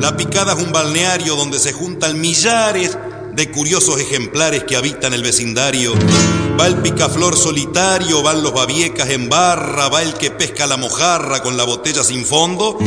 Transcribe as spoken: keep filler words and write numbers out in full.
La Picada es un balneario donde se juntan millares de curiosos ejemplares que habitan el vecindario. Va el picaflor solitario, van los babiecas en barra, va el que pesca la mojarra con la botella sin fondo